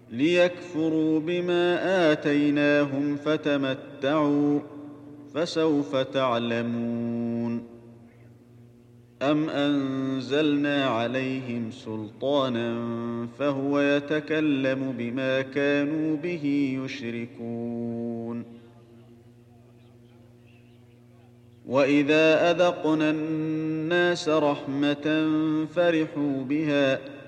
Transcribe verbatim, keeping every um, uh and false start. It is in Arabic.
ليكفروا بما آتيناهم فتمتعوا فسوف تعلمون. أم أنزلنا عليهم سلطانا فهو يتكلم بما كانوا به يشركون. وإذا أذقنا الناس رحمة فرحوا بها